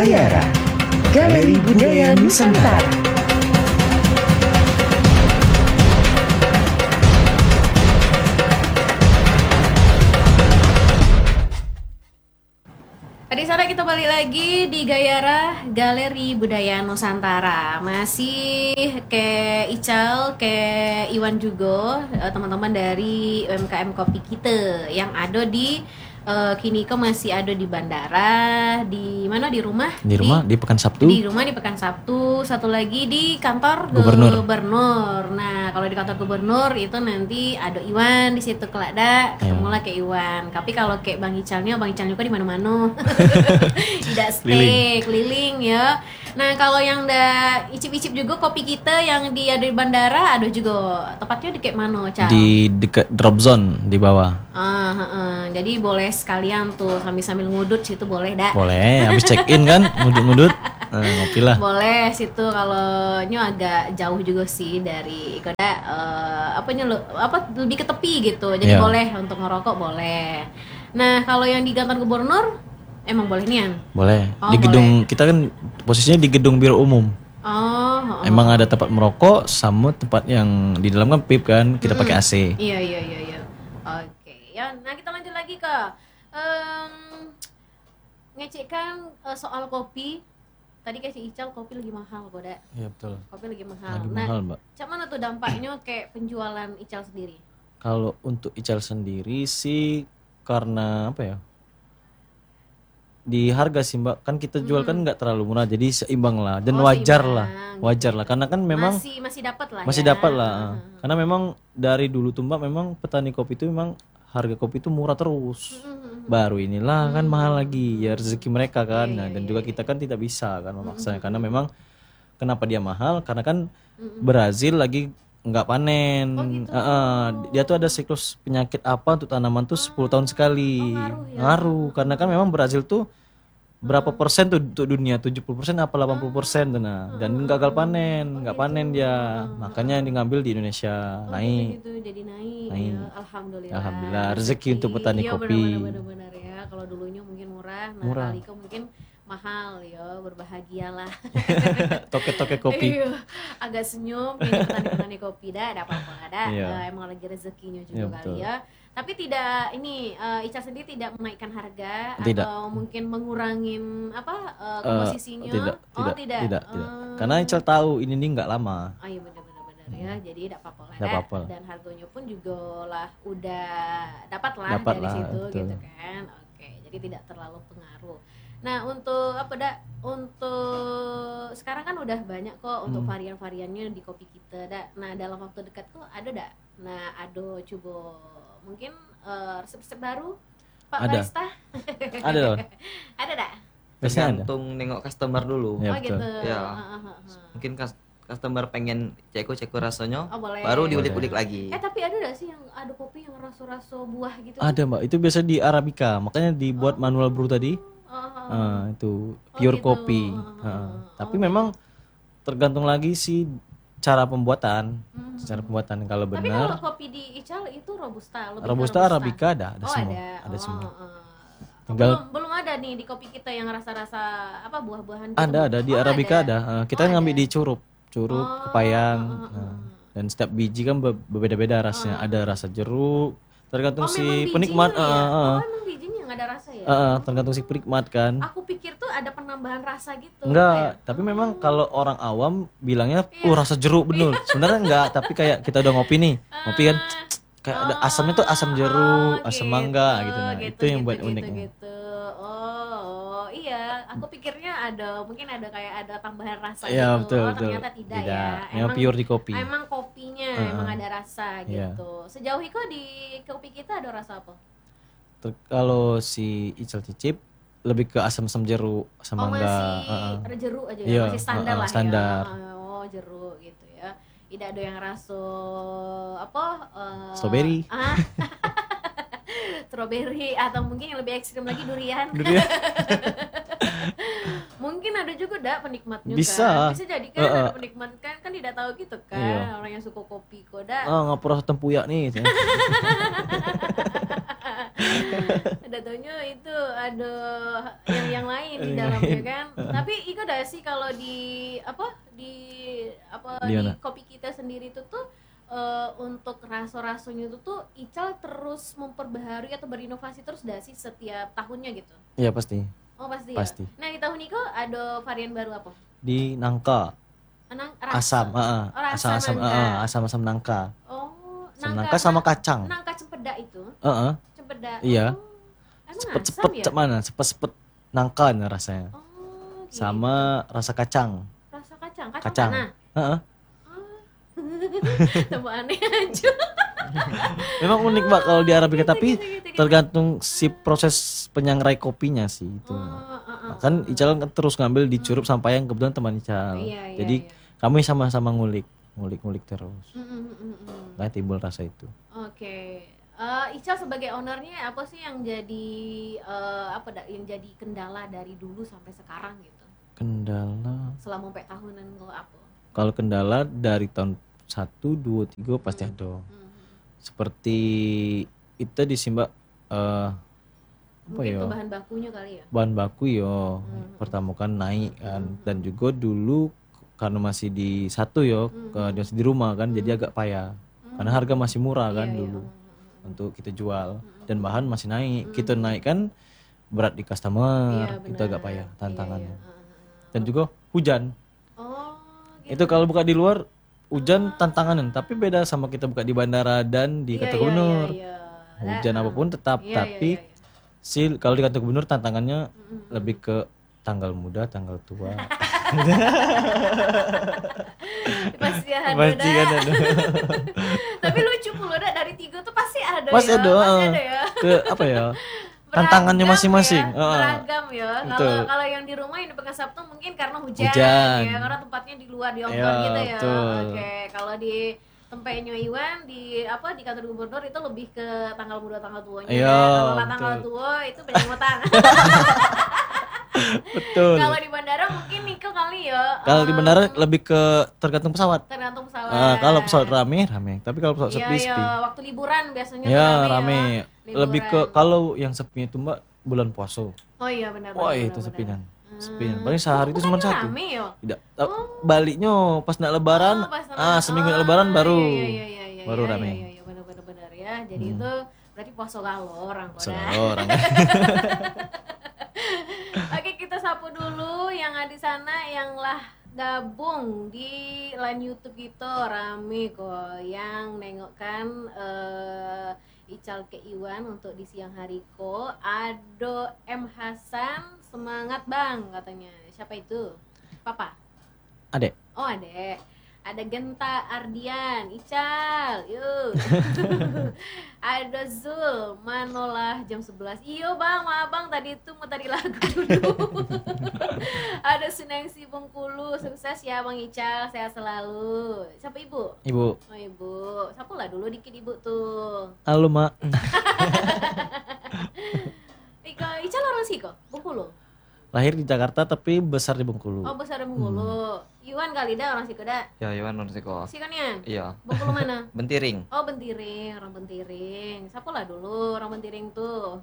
Gayara, Galeri Budaya Nusantara. Tadi sore kita balik lagi di Gayara, Galeri Budaya Nusantara. Masih ke Ical, ke Iwan juga, teman-teman dari UMKM Kopi kita yang ada di kini kok masih ada di bandara, di mana, di rumah di Pekan Sabtu. Di rumah di Pekan Sabtu, satu lagi di kantor gubernur. Nah, kalau di kantor gubernur itu nanti ada Iwan di situ kelada, ketemu lah ke Iwan. Tapi kalau kayak Bang Icalnya juga di mana-mana. Tidak stay keliling ya. Nah, kalau yang udah icip-icip juga kopi kita yang ada di bandara, ada juga. Tepatnya di kayak mana, Cal? Di dekat drop zone di bawah. Jadi boleh sekalian tuh sambil ngudut situ boleh dah. Boleh, habis check in kan, ngudut-ngudut, ngopi lah. Boleh situ, kalau agak jauh juga sih dari Ikoda, lebih ke tepi gitu. Jadi boleh untuk ngerokok boleh. Nah, kalau yang di kantor gubernur emang boleh nian? Boleh. Di gedung boleh. Kita kan posisinya di gedung biro umum. Emang ada tempat merokok sama tempat yang di dalam kan PIP kan, kita pakai AC. Iya. Oke. Ya, nah kita lanjut lagi ke ngecekkan soal kopi. Tadi kayak si Ical kopi lagi mahal kok, Dak. Iya, betul. Kopi lagi mahal. Lagi mahal, Mbak. Cak mana tuh dampaknya kayak penjualan Ical sendiri? Kalau untuk Ical sendiri sih karena apa ya? Di harga sih, Mbak, kan kita jual kan nggak terlalu murah, jadi seimbang lah dan wajar lah karena kan memang masih dapat lah karena memang dari dulu tuh, Mbak, memang petani kopi itu memang harga kopi itu murah terus. Baru inilah kan mahal lagi, ya rezeki mereka kan. Dan juga kita kan tidak bisa kan memaksanya karena memang kenapa dia mahal karena kan Brazil lagi nggak panen. Dia tuh ada siklus penyakit apa untuk tanaman tuh 10 tahun sekali. Ngaruh karena kan memang Brazil tuh berapa persen tuh untuk dunia, 70% apa 80% tuh, dan gagal panen, nggak panen dia. Makanya diambil di Indonesia naik. Gitu, jadi naik. Ya, alhamdulillah rezeki untuk petani kopi. Benar-benar ya. Kalau dulunya mungkin murah. Kali itu mungkin mahal ya, berbahagialah. Toke-toke kopi. Agak senyum ini petani kopi dah, ada apa-apa ada. Emang lagi rezekinya juga kali ya. Tapi tidak Ica sendiri tidak menaikkan harga atau mungkin mengurangin komposisinya. Tidak. Karena Ica tahu ini nggak lama. Iya benar ya. Jadi tidak apa-apa lah. Dan harganya pun juga lah udah dapat dari situ betul. Gitu kan. Oke, jadi tidak terlalu pengaruh. Nah, untuk untuk sekarang kan udah banyak kok untuk varian-variannya di kopi kita, Dak. Nah, dalam waktu dekat tuh ada dak? Nah, ada coba mungkin resep-resep baru Pak Barista? Ada loh. Ada dak? Tergantung nengok customer dulu. Ya, gitu. Ya. Mungkin customer pengen ceko rasanya, baru diulik-ulik lagi. Tapi ada gak sih yang ada kopi yang rasa-rasa buah gitu? Ada, Mbak. Itu biasa di Arabica, makanya dibuat manual brew tadi. Itu pure kopi. Tapi memang tergantung lagi sih cara pembuatan. Kalau benar. Tapi kalau kopi di Ical itu robusta, Arabica ada semua. Belum ada nih di kopi kita yang rasa-rasa buah-buahan gitu. Ada di Arabica ada. Kita ngambil di curug, kepayang. Dan setiap biji kan berbeda-beda rasanya. Ada rasa jeruk, tergantung si penikmat. Emang bijinya nggak ada rasa ya? Tergantung si penikmat kan. Aku pikir tuh ada penambahan rasa gitu. Enggak, tapi memang kalau orang awam bilangnya rasa jeruk bener. Sebenarnya enggak, tapi kayak kita udah ngopi nih, kan kayak ada asamnya tuh asam jeruk, asam mangga gitu. Nah, itu yang buat uniknya. Iya, aku pikirnya mungkin ada kayak ada tambahan rasa ya, gitu. Betul. Ternyata tidak ya. Emang pure di kopi. Emang kopinya emang ada rasa gitu. Sejauh itu di kopi kita ada rasa apa? Kalau si Ical cicip lebih ke asam jeruk, asam mangga. Masih jeruk aja ya, masih standar lah standar. Ya. Jeruk gitu ya. Tidak ada yang rasa strawberry. Strawberry atau mungkin yang lebih ekstrim lagi durian. Mungkin ada juga penikmatnya bisa jadi kan ada penikmat kan tidak tahu gitu kan. Orang yang suka kopi kok ngapur rasa tempuyak nih. Ada taunya itu ada yang lain di dalamnya kan. Tapi Iko udah sih kalau di kopi kita sendiri itu tuh untuk raso-rasonya itu tuh Ical terus memperbaharui atau berinovasi terus dah sih setiap tahunnya gitu. Iya pasti. Oh pasti. Pasti. Ya. Nah di tahun Iko ada varian baru apa? Di nangka. Asam, asam nangka. Oh, nangka sama kacang. Nangka cempedak itu. Cempedak. Iya. Emang Cepet ya? mana? Cepet nangka rasanya. Oh, gitu. Sama rasa kacang. Rasa kacang. Tanah. Tambah aneh aja. Memang unik Mbak kalau di Arabica tapi tergantung si proses penyangrai kopinya sih itu. Kan Ical kan terus ngambil dicurup sampai yang kebetulan teman Ical. Jadi kami sama-sama ngulik terus. Nah timbul rasa itu. Oke. Ical sebagai ownernya apa sih yang jadi yang jadi kendala dari dulu sampai sekarang gitu? Kendala selama 4 tahunan lo apa? Kalau kendala dari tahun 1, 2, 3 pasti ada. Seperti itu di Simba mungkin bahan bakunya kali ya? Bahan baku yo. Pertama kan naik kan dan juga dulu karena masih di satu masih di rumah kan jadi agak payah. Karena harga masih murah kan dulu. Untuk kita jual dan bahan masih naik. Kita naik kan berat di customer, itu agak payah tantangannya. Dan juga hujan. Itu kalau buka di luar hujan tantangan, tapi beda sama kita buka di bandara dan di kantor gubernur. Hujan apapun tetap, tapi kalau di kantor gubernur tantangannya lebih ke tanggal muda, tanggal tua. Pasti ada. Tapi lucu pula dari 3 tuh pasti ada. Pasti ada ya. Ke apa ya? Tantangannya masing-masing. Beragam ya. Kalau yang di rumah yang di Pekan Sabtu mungkin karena hujan. Ya, karena tempatnya di luar di outdoor gitu ya. Oke, kalau di tempatnya Iwan di kantor gubernur itu lebih ke tanggal muda tanggal tuanya. Kalau tanggal tua itu banyak utang. Betul. Kalau di bandara mungkin Niko kali ya. Kalau di bandara lebih ke tergantung pesawat. Kalau pesawat rame. Tapi kalau pesawat sepi. Waktu liburan biasanya rame. Lebih ke kalau yang sepinya itu Mbak bulan puasa. Oh iya benar. Wah itu sepinan. Paling sehari itu cuma 1. Rame ya? Tidak. Baliknya pas nak lebaran. Seminggu nak lebaran baru rame. Iya benar ya. Jadi itu berarti puasa galor orang. Oke, kita sapu dulu yang ada di sana yang lah gabung di line YouTube gitu rame kok yang nengokkan Ical ke Iwan untuk di siang hari ko. Ado M Hasan, semangat bang katanya. Siapa itu? Papa? Adek. Oh adek. Ada Genta Ardian, Ical, yuk. Ada Zul, manolah jam 11. Iyo bang, maaf bang, tadi itu mau tadi lagu dulu. Ada Sunengsi Bengkulu, sukses ya bang Ical, sehat selalu. Siapa ibu? Ibu. Oh ibu, siapa lah dulu dikit ibu tuh. Halo mak. Ical orang sih kok, Bengkulu? Lahir di Jakarta tapi besar di Bengkulu. Oh besar di Bengkulu. Iwan kali dah orang Siko dah. Ya Iwan orang Siko. Sikonian? Iya. Bengkulu mana? Bentiring. Oh Bentiring, orang Bentiring. Siapa lah dulu orang Bentiring tuh?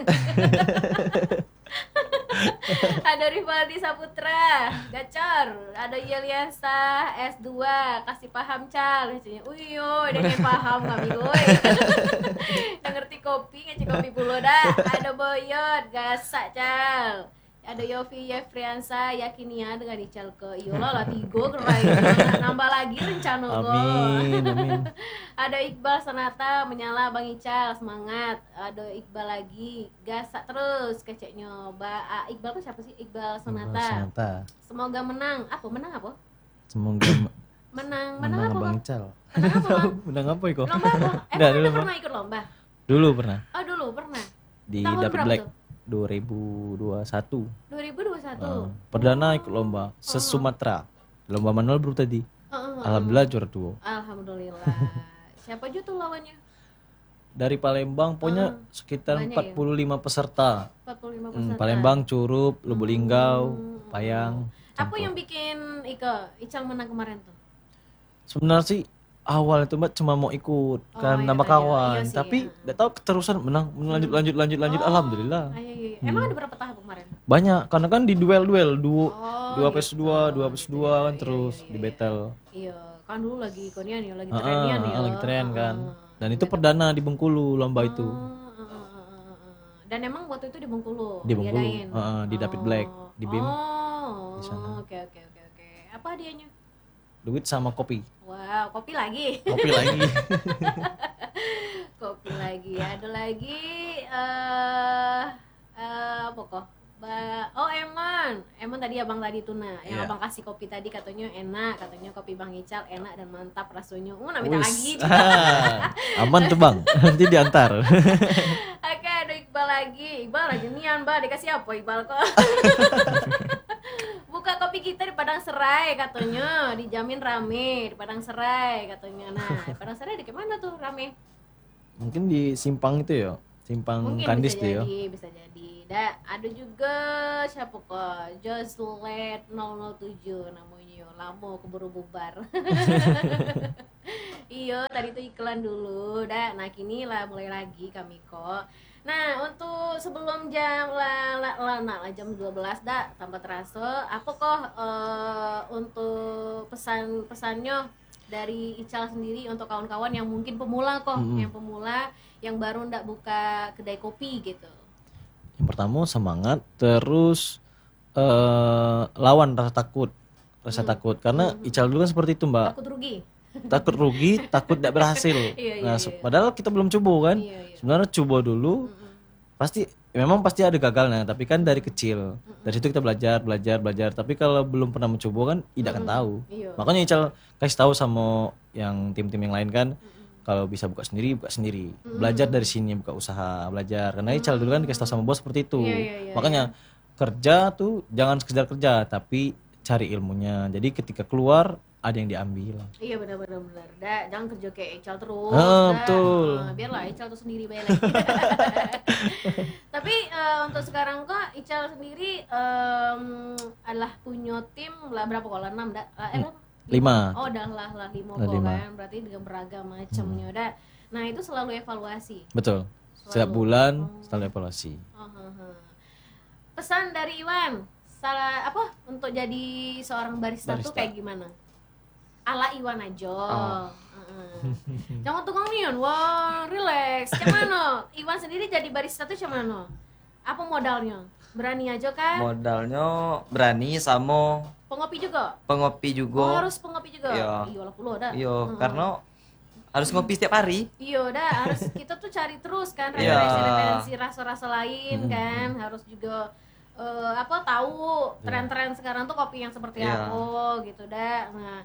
Ada Rivaldi Saputra, Gacor. Ada Yeliasa S2, kasih paham Cal. Uyo, dia paham kami gue. Yang ngerti kopi, ngecek kopi puluh dah. Ada Boyot, gasak Cal. Ada Yofi Yefriansa, Yakinia dengan Ical ke Iyola lah 3 gerai. Nambah lagi rencana gue. Amin. Ada Iqbal Sanata, menyala Bang Ical, semangat. Ada Iqbal lagi, gasak terus keceknya. Iqbal tuh siapa sih? Iqbal Sanata. Semoga menang. Menang apa? Semoga menang apa? Bang Ical. Menang apa? Menang apa itu? Lomba apa? Dulu pernah ikut lomba? Dulu pernah. Oh dulu pernah. Di Dapat Black. 2021. Perdana ikut lomba se-Sumatera. Lomba manual baru tadi. Alhamdulillah juara 2. Alhamdulillah. Siapa aja tuh lawannya? Dari Palembang punya sekitar 45 peserta. 45 peserta. Palembang, Curup, Lubuk Linggau, Payang. Apa yang bikin Ical menang kemarin tuh? Sebenarnya sih awal itu Mbak cuma mau ikut kan ikut nama aja. kawan, Iya sih, tapi nggak tahu keterusan menang lanjut alhamdulillah. Iya. Emang ada berapa tahap kemarin? Banyak karena kan di duel dua Oh, vs gitu. 2 vs 2 kan terus di battle. Iya, kan dulu lagi ikonian ya, lagi trennya nih ya. Lagi tren kan. Dan itu perdana di Bengkulu lomba itu. Dan emang waktu itu di Bengkulu. Di Bengkulu. diadain? Di David Black di BIM. Oh, Di sana. oke. Apa hadiahnya? Duit sama kopi. Wow, kopi lagi. Kopi lagi. Kopi lagi. Ada lagi apa kok? Oh, Eman tadi abang tadi tuna yang abang kasih kopi tadi katanya enak, katanya kopi Bang Ical enak dan mantap rasanya. Nak minta lagi. Aman tuh Bang, nanti diantar. Oke, ada Iqbal lagi nian Mbak, dikasih apa Iqbal kok? Buka kopi kita di Padang Serai katanya, dijamin rame di Padang Serai katanya. Nah, di Padang Serai di mana tuh rame? Mungkin di simpang itu ya, simpang Mungkin Kandis tuh ya. bisa jadi. Ada juga siapa kok? Joslet 007 namanya, lama keburu bubar. Iya, tadi itu iklan dulu. Nah kini lah mulai lagi kami kok. Nah, untuk sebelum jam jam 12 tanpa terasa, apa kok untuk pesan-pesannya dari Ical sendiri untuk kawan-kawan yang mungkin pemula kok, yang baru ndak buka kedai kopi gitu. Yang pertama semangat, terus lawan rasa takut karena Ical dulu kan seperti itu Mbak. Takut rugi, takut tidak berhasil. Iya. Padahal kita belum coba kan. Sebenarnya coba dulu, pasti ada gagalnya, tapi kan dari kecil. Dari situ kita belajar. Tapi kalau belum pernah mencoba kan tidak akan tahu. Makanya Ical kasih tahu sama yang tim-tim yang lain kan, kalau bisa buka sendiri. Belajar dari sini, buka usaha, belajar. Karena Ical dulu kan dikasih tahu sama bos seperti itu. Makanya kerja tuh jangan sekedar kerja, tapi cari ilmunya. Jadi ketika keluar ada yang diambil. Iya benar. Jangan kerja kayak Ical terus. Betul. Biarlah Ical tuh sendiri bayar lagi. Tapi untuk sekarang kok Ical sendiri adalah punya tim lah berapa kok? 6 5. Oh udah lah 5 kok kan. Berarti dengan beragam macamnya udah. Nah itu selalu evaluasi. Betul. Setiap bulan selalu evaluasi. Pesan dari Iwan untuk jadi seorang barista tuh kayak gimana? Ala Iwan aja. Jangan tukang nian, wah relax. Cuman Iwan sendiri jadi barista tuh cuman apa modalnya? Berani aja kan? Modalnya berani sama pengopi juga. Oh, harus pengopi juga. Iya lah puluh dah. Iya, karena harus ngopi setiap hari. Iya dah, harus kita tuh cari terus kan referensi rasa-rasa lain kan, harus juga tahu tren-tren sekarang tuh kopi yang seperti apa gitu dah. Nah,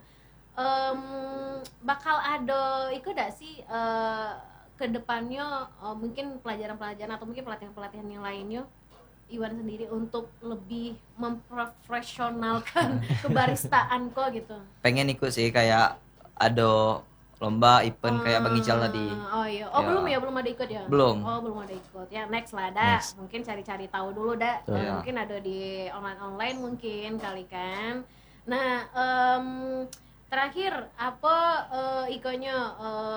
bakal ada gak sih kedepannya mungkin pelajaran-pelajaran atau mungkin pelatihan-pelatihan yang lainnya Iwan sendiri untuk lebih memprofesionalkan kebaristaan kok gitu? Pengen ikut sih, kayak ada lomba event kayak Bang Ical tadi. Oh iya. Belum ada ikut ya? Belum. Belum ada ikut. Ya next lah dah. Mungkin cari-cari tahu dulu dah. Mungkin ada di online mungkin kali kan. Nah, terakhir apa ikonnya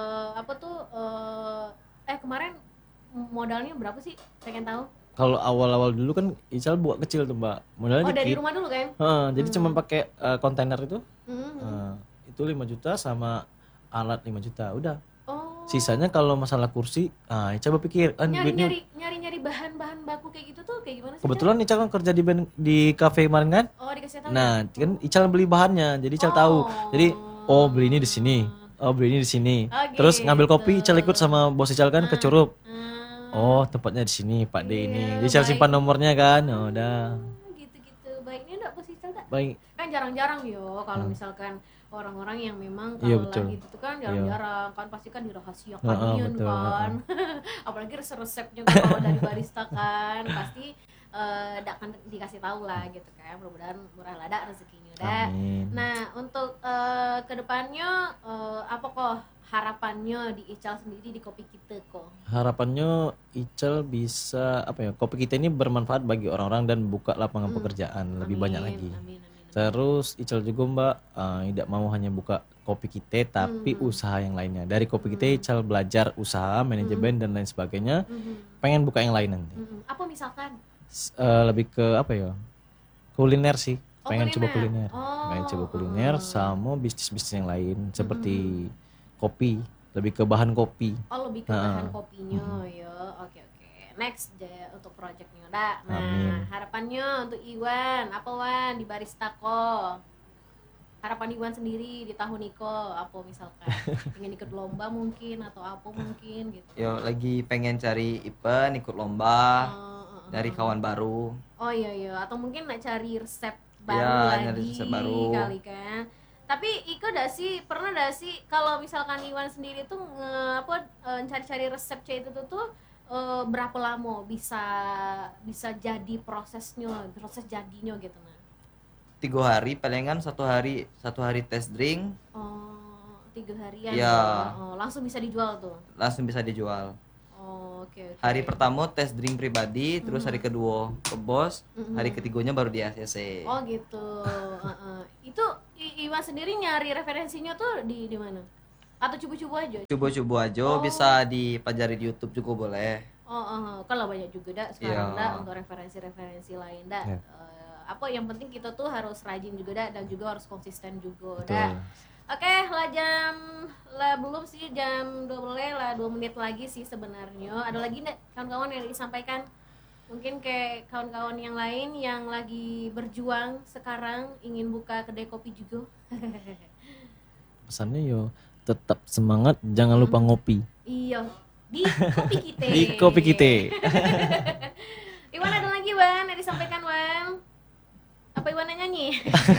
kemarin modalnya berapa sih? Pengen tahu. Kalau awal-awal dulu kan Ical buat kecil tuh Mbak. Modalnya dikit. Dari rumah dulu kan? Jadi cuma pakai kontainer itu. Itu 5 juta sama alat 5 juta. Udah. Sisanya kalau masalah kursi, Ical berpikir nyari bahan-bahan baku kayak gitu tuh kayak gimana sih? Kebetulan Ical kan kerja di kafe kemarin kan? Dikasih tahu. Nah, kan Ical beli bahannya. Jadi Ical tahu. Jadi beli ini di sini. Beli ini di sini. Terus ngambil kopi Ical ikut sama bos Ical kan ke Curup. Tempatnya di sini, Pak D ini. Jadi Ical simpan nomornya kan. Udah. Gitu. Baiknya enggak bos Ical enggak? Baik. Kan jarang-jarang kalau misalkan orang-orang yang memang kalau lagi itu kan jarang-jarang kan pasti kan dirahasiakan kan. Apalagi resepnya kalau dari barista kan pasti ndak akan dikasih tahu lah gitu kan. Mudah-mudahan murah lada rezekinya udah. Nah, untuk kedepannya apa kok harapannya di Ical sendiri di kopi kita kok? Harapannya Ical bisa kopi kita ini bermanfaat bagi orang-orang dan buka lapangan pekerjaan lebih banyak lagi. Terus Ical juga Mbak tidak mau hanya buka kopi kita tapi usaha yang lainnya. Dari kopi kita Ical belajar usaha, manajemen dan lain sebagainya. Pengen buka yang lain nanti. Apa misalkan? Lebih ke apa ya? Kuliner sih. Pengen kuliner. coba kuliner. Oh. Pengen coba kuliner sama bisnis-bisnis yang lain seperti kopi, lebih ke bahan kopi. Oh, lebih ke bahan kopinya ya. Oke. Next untuk projectnya dah. Nah, Amin. harapannya untuk Iwan apa Wan di Baristako? Harapan Iwan sendiri di tahun Iko apa misalkan? Pengen ikut lomba mungkin atau apa mungkin gitu. Yo lagi pengen cari event, ikut lomba, dari kawan baru. Oh iya, atau mungkin nak cari resep baru Ya, lagi nyari resep baru. kali kan. Tapi Iko pernah sih kalau misalkan Iwan sendiri tuh cari-cari resep itu tuh berapa lama bisa jadi proses jadinya gitu nah. 3 hari palingan, 1 hari test drink. Oh, 3 harian ya. Langsung bisa dijual tuh. Langsung bisa dijual. Oke. Hari pertama test drink pribadi, terus hari kedua ke bos, hari ketiganya baru di ACC. Oh gitu. Itu Iwan sendiri nyari referensinya tuh di mana? Atau cubu-cubu aja? Cubu-cubu aja, bisa dipelajari di YouTube juga boleh. Kalau banyak juga dah sekarang dah untuk referensi lain dah. Apa yang penting kita tuh harus rajin juga dah dan juga harus konsisten juga dah. Oke, belum sih jam 12 lah, 2 menit lagi sih sebenarnya. Ada lagi enggak kawan-kawan yang disampaikan? Mungkin kayak kawan-kawan yang lain yang lagi berjuang sekarang ingin buka kedai kopi juga. Pesannya yo tetap semangat, jangan lupa ngopi. Iya, di kopi kita. Di kopi kita. Iwan ada lagi Wan, yang disampaikan Wan? Apa Iwan nyanyi?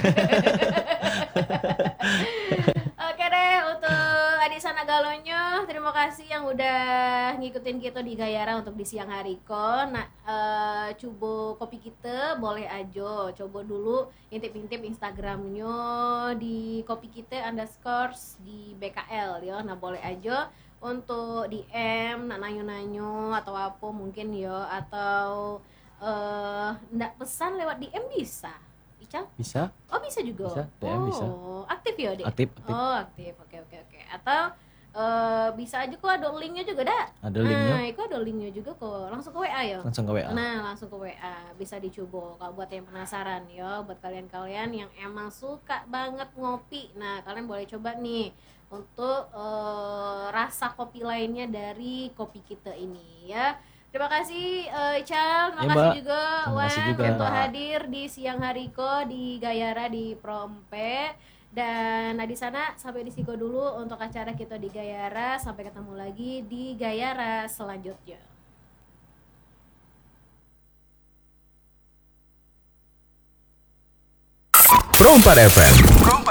Oke deh, untuk adik sana galonyo, terima kasih yang udah ngikutin kita di Gayara untuk di siang hari ko. Nah, coba kopi kita boleh aja, coba dulu intip-intip Instagramnya di kopi kita _ di BKL ya. Nah boleh aja untuk DM, nak nanyo-nanyo atau apa mungkin ya, atau ndak pesan lewat DM bisa. Ical? Bisa. Oh bisa juga. Bisa, DM bisa. Aktif ya deh. Aktif. Oh aktif. Oke. Atau bisa aja kok ada linknya juga dah. Ada linknya. Nah, itu ada linknya juga kok. Langsung ke WA ya. Langsung ke WA. Nah, langsung ke WA. Bisa dicoba kalau buat yang penasaran ya, buat kalian-kalian yang emang suka banget ngopi. Nah, kalian boleh coba nih untuk rasa kopi lainnya dari kopi kita ini ya. Terima kasih Ical, terima kasih juga Wan untuk hadir di siang hari ko di Gayara di Prompe. Dan di sana sampai di situ dulu untuk acara kita di Gayara. Sampai ketemu lagi di Gayara selanjutnya. Pro 4 FM.